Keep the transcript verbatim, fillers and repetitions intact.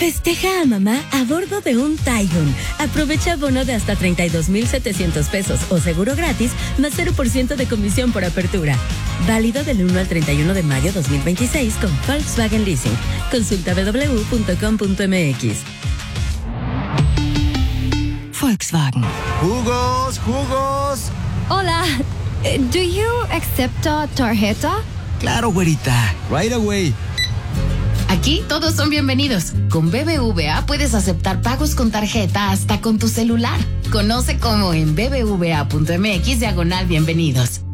Festeja a mamá a bordo de un Taigun. Aprovecha bono de hasta treinta y dos mil setecientos pesos o seguro gratis más cero por ciento de comisión por apertura. Válido del uno al treinta y uno de mayo dos mil veintiséis con Volkswagen Leasing. Consulta doble u doble u doble u punto com punto m x. Volkswagen. ¡Jugos, jugos! Hola, do you accept a tarjeta? Claro, güerita. Right away. Aquí todos son bienvenidos. Con B B V A puedes aceptar pagos con tarjeta hasta con tu celular. Conoce cómo en b b v a punto m x diagonal bienvenidos.